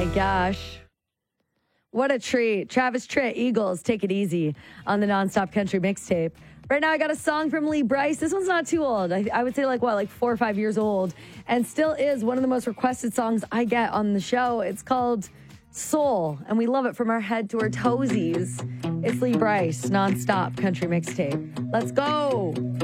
my gosh. What a treat. Travis Tritt, Eagles, Take It Easy on the Nonstop Country mixtape. Right now, I got a song from Lee Brice. This one's not too old. I would say like 4 or 5 years old, and still is one of the most requested songs I get on the show. It's called Soul, and we love it from our head to our toesies. It's Lee Brice, Nonstop Country mixtape. Let's go.